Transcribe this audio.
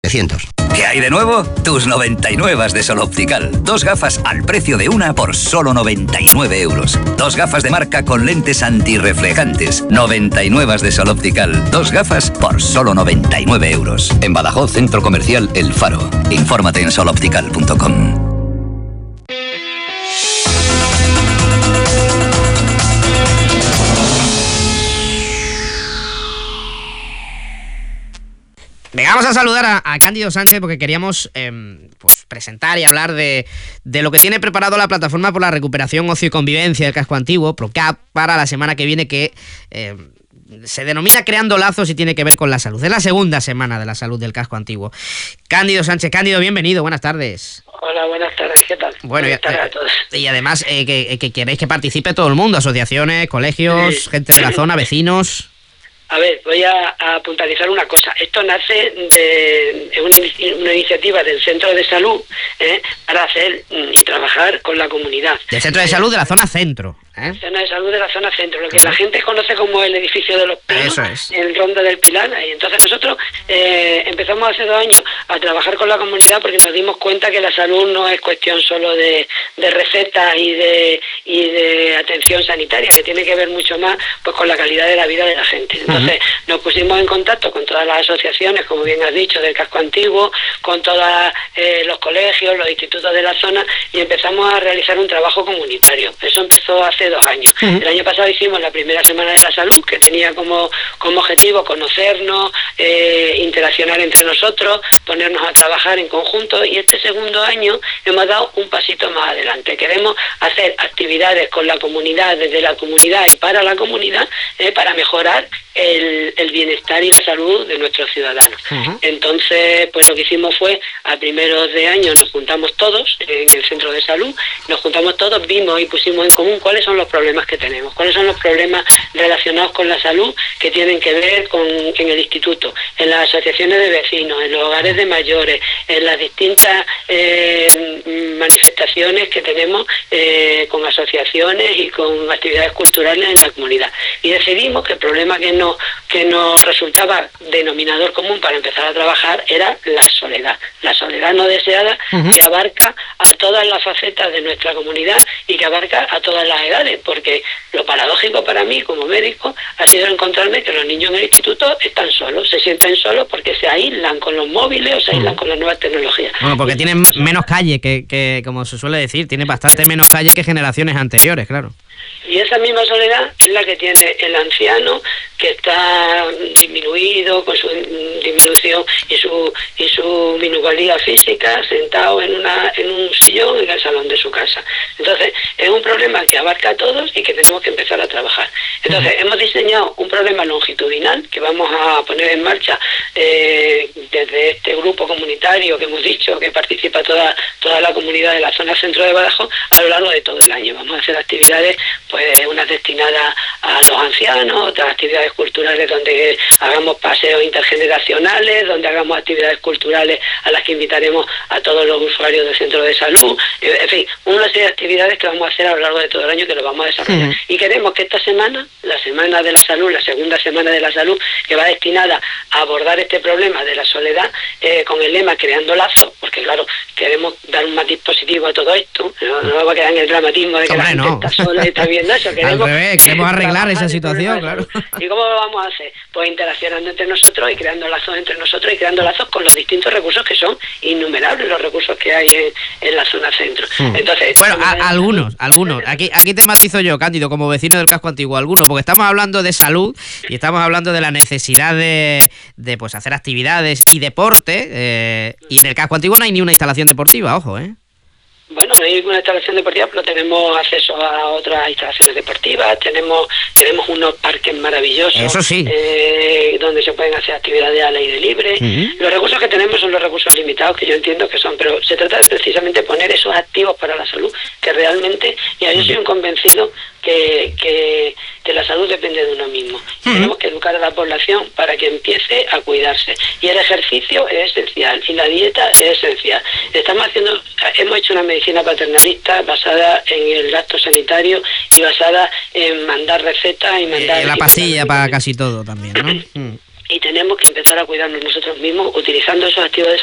300. ¿Qué hay de nuevo? Tus 99 de Sol Optical. 2 gafas al precio de una por solo 99 euros. 2 gafas de marca con lentes antirreflejantes. 99 de Sol Optical. 2 gafas por solo 99 euros. En Badajoz, Centro Comercial El Faro. Infórmate en soloptical.com. Venga, vamos a saludar a Cándido Sánchez porque queríamos pues presentar y hablar de lo que tiene preparado la Plataforma por la Recuperación, Ocio y Convivencia del Casco Antiguo, PROCAP, para la semana que viene, que se denomina Creando Lazos y tiene que ver con la salud. Es la segunda semana de la salud del Casco Antiguo. Cándido Sánchez. Cándido, bienvenido, buenas tardes. Hola, buenas tardes, ¿qué tal? Bueno, buenas tardes a todos. Y además que queréis que participe todo el mundo, asociaciones, colegios, gente de la zona, vecinos. A ver, voy a puntualizar una cosa. Esto nace de una iniciativa del Centro de Salud para hacer y trabajar con la comunidad. Del Centro de Salud de la zona centro. Zona de salud de la zona centro, lo que la gente conoce como el edificio de los Pinos, en Ronda del Pilar. Y entonces nosotros empezamos hace 2 años a trabajar con la comunidad porque nos dimos cuenta que la salud no es cuestión solo de recetas y de atención sanitaria, que tiene que ver mucho más pues con la calidad de la vida de la gente. Entonces nos pusimos en contacto con todas las asociaciones, como bien has dicho, del Casco Antiguo, con todos los colegios, los institutos de la zona, y empezamos a realizar un trabajo comunitario. Eso empezó hace 2 años. El año pasado hicimos la primera semana de la salud, que tenía como objetivo conocernos, interaccionar entre nosotros, ponernos a trabajar en conjunto, y este segundo año hemos dado un pasito más adelante. Queremos hacer actividades con la comunidad, desde la comunidad y para la comunidad, para mejorar el bienestar y la salud de nuestros ciudadanos. Entonces, pues lo que hicimos fue, a primeros de año nos juntamos todos en el centro de salud, vimos y pusimos en común cuáles son los problemas que tenemos, cuáles son los problemas relacionados con la salud que tienen que ver en el instituto, en las asociaciones de vecinos, en los hogares de mayores, en las distintas manifestaciones que tenemos con asociaciones y con actividades culturales en la comunidad. Y decidimos que el problema que nos resultaba denominador común para empezar a trabajar era la soledad no deseada, que abarca a todas las facetas de nuestra comunidad y que abarca a todas las edades, porque lo paradójico para mí como médico ha sido encontrarme que los niños en el instituto están solos, se sienten solos porque se aíslan con los móviles o se aíslan con las nuevas tecnologías. Bueno, porque tienen menos calle que como se suele decir, tiene bastante menos calle que generaciones anteriores, claro. Y esa misma soledad es la que tiene el anciano, que está disminuido, con su disminución y su minusvalía física, sentado en un sillón en el salón de su casa. Entonces, es un problema que abarca a todos y que tenemos que empezar a trabajar. Entonces, hemos diseñado un problema longitudinal que vamos a poner en marcha desde este grupo comunitario que hemos dicho, que participa toda la comunidad de la zona centro de Badajoz, a lo largo de todo el año. Vamos a hacer actividades, pues unas destinadas a los ancianos, otras actividades culturales donde hagamos paseos intergeneracionales, donde hagamos actividades culturales a las que invitaremos a todos los usuarios del centro de salud, en fin, una serie de actividades que vamos a hacer a lo largo de todo el año, que lo vamos a desarrollar. Y queremos que esta semana, la semana de la salud, la segunda semana de la salud, que va destinada a abordar este problema de la soledad, con el lema Creando Lazos, porque claro, queremos dar un matiz positivo a todo esto, no va a quedar en el dramatismo de que la gente está sola y está viendo eso. Queremos arreglar esa situación, claro. ¿Y cómo lo vamos a hacer? Pues interaccionando entre nosotros y creando lazos entre nosotros y creando lazos con los distintos recursos, que son innumerables los recursos que hay en la zona centro. Entonces, bueno, algunos. Aquí te matizo yo, Cándido, como vecino del Casco Antiguo, algunos, porque estamos hablando de salud y estamos hablando de la necesidad de pues hacer actividades y deporte, y en el Casco Antiguo no hay ni una instalación deportiva, ojo, Bueno, no hay ninguna instalación deportiva, pero tenemos acceso a otras instalaciones deportivas, tenemos unos parques maravillosos. Eso sí. Donde se pueden hacer actividades al aire libre. Los recursos que tenemos son los recursos limitados, que yo entiendo que son, pero se trata de precisamente poner esos activos para la salud, que realmente, yo soy un convencido que la salud depende de uno mismo. Tenemos que educar a la población para que empiece a cuidarse. Y el ejercicio es esencial, y la dieta es esencial. Hemos hecho una medicina paternalista basada en el gasto sanitario y basada en mandar recetas y mandar... la pastilla para casi todo también, ¿no? y tenemos que empezar a cuidarnos nosotros mismos utilizando esos activos de